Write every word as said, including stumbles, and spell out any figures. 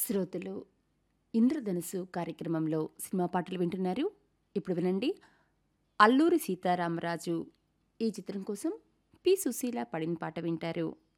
శ్రోతలు ఇంద్రధనుసు కార్యక్రమంలో సినిమా పాటలు వింటున్నారు. ఇప్పుడు వినండి, అల్లూరి సీతారామరాజు ఈ చిత్రం కోసం పి సుశీల పాడిన పాట వింటారు.